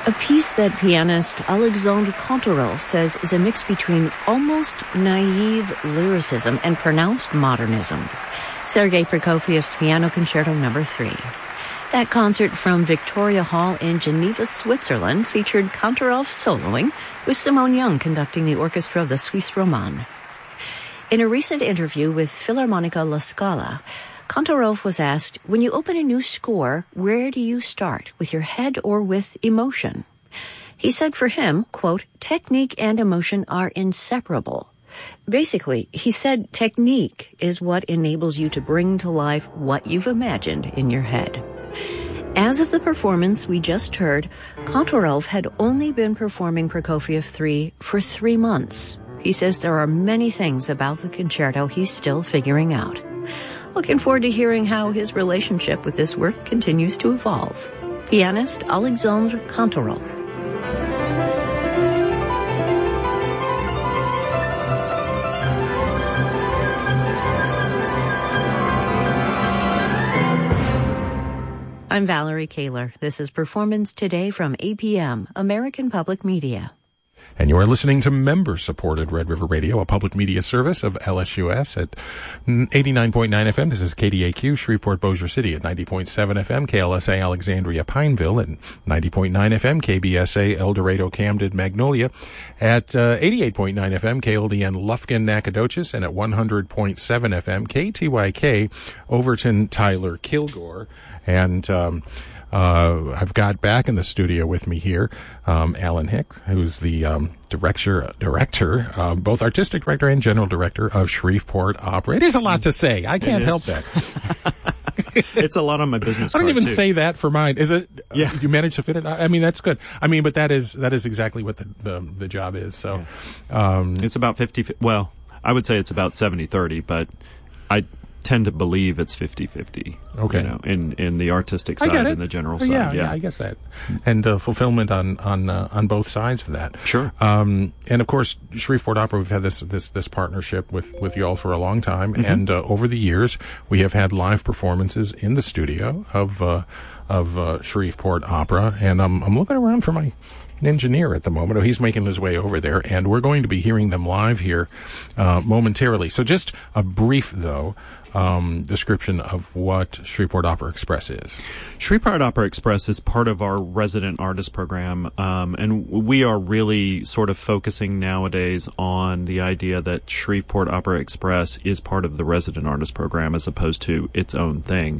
A piece that pianist Alexandre Kantorov says is a mix between almost naive lyricism and pronounced modernism. Sergei Prokofiev's Piano Concerto No. 3. That concert from Victoria Hall in Geneva, Switzerland, featured Kantorov soloing, with Simone Young conducting the orchestra of the Suisse Romande. In a recent interview with Philharmonica La Scala, Kantorov was asked, when you open a new score, where do you start, with your head or with emotion? He said for him, quote, technique and emotion are inseparable. Basically, he said technique is what enables you to bring to life what you've imagined in your head. As of the performance we just heard, Kantorov had only been performing Prokofiev 3 for 3 months. He says there are many things about the concerto he's still figuring out. Looking forward to hearing how his relationship with this work continues to evolve. Pianist Alexandre Kantorov. I'm Valerie Kaler. This is Performance Today from APM, American Public Media. And you are listening to member-supported Red River Radio, a public media service of LSUS at 89.9 FM. This is KDAQ, Shreveport, Bossier City at 90.7 FM, KLSA Alexandria, Pineville at 90.9 FM, KBSA El Dorado, Camden, Magnolia at 88.9 FM, KLDN Lufkin, Nacogdoches, and at 100.7 FM, KTYK Overton, Tyler, Kilgore. And I've got back in the studio with me here Alan Hicks, who's the director, both artistic director and general director of Shreveport Opera. It is a lot to say. I can't help that. It's a lot on my business card. I don't even too. say that for mine. Is it? Yeah. You managed to fit it? I mean, that's good. I mean, but that is exactly what the job is. So, it's about 50. Well, I would say it's about 70-30, but I tend to believe it's 50-50. Okay. You know, in the artistic side and the general side. Yeah, I guess that. And fulfillment on both sides of that. Sure. And of course, Shreveport Opera, we've had this partnership with you all for a long time. Mm-hmm. And over the years, we have had live performances in the studio of Shreveport Opera. And I'm looking around for my engineer at the moment. He's making his way over there, and we're going to be hearing them live here momentarily. So just a brief, though, description of what Shreveport Opera Express is. Shreveport Opera Express is part of our resident artist program, and we are really sort of focusing nowadays on the idea that Shreveport Opera Express is part of the resident artist program as opposed to its own thing.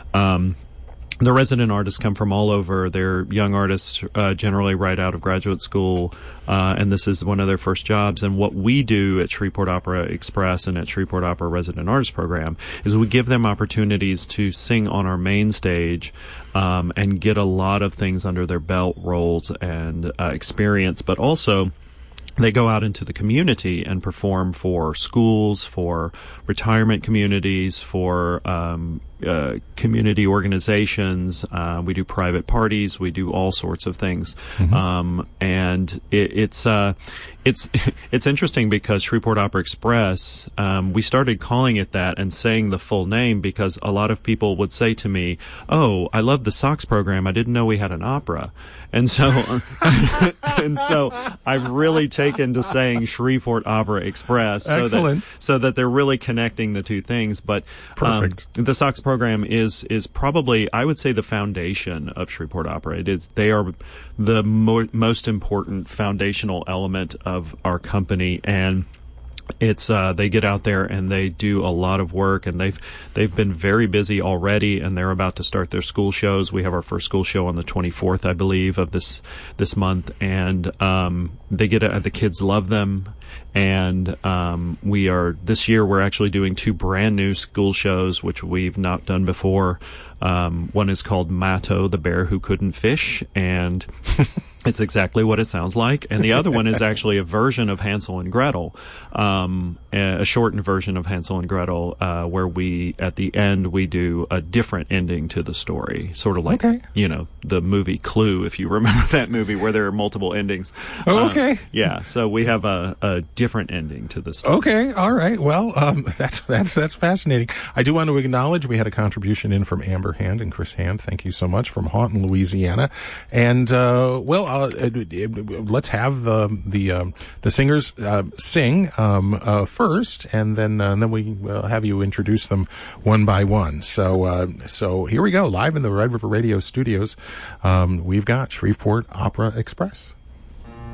The resident artists come from all over. They're young artists, generally right out of graduate school, and this is one of their first jobs. And what we do at Shreveport Opera Express and at Shreveport Opera Resident Artist Program is we give them opportunities to sing on our main stage, and get a lot of things under their belt, roles and experience, but also they go out into the community and perform for schools, for retirement communities, for community organizations. We do private parties. We do all sorts of things. Mm-hmm. And it's interesting because Shreveport Opera Express, we started calling it that and saying the full name because a lot of people would say to me, "Oh, I love the Sox program. I didn't know we had an opera." And so, I've really taken to saying Shreveport Opera Express so that they're really connecting the two things. But perfect. The Sox program is probably, I would say, the foundation of Shreveport Opera. They are the most important foundational element of our company, and it's they get out there and they do a lot of work, and they've been very busy already, and they're about to start their school shows. We have our first school show on the 24th, I believe, of this month, and the kids love them. And this year we're actually doing 2 brand new school shows, which we've not done before. One is called Matto, the bear who couldn't fish, and it's exactly what it sounds like. And the other one is actually a version of Hansel and Gretel, a shortened version of Hansel and Gretel, where at the end we do a different ending to the story, sort of like, the movie Clue, if you remember that movie, where there are multiple endings. Oh, Okay. Yeah, so we have a different ending to the story. Okay, all right. Well, that's fascinating. I do want to acknowledge we had a contribution in from Amber Hand and Chris Hand. Thank you so much from Houghton, Louisiana. And let's have the singers sing first, and then we have you introduce them one by one. So here we go, live in the Red River Radio studios. We've got Shreveport Opera Express.